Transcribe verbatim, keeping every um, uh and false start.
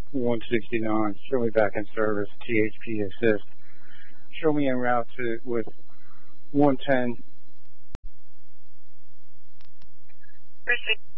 one sixty-nine. Show me back in service. T H P assist. Show me en route to with one ten.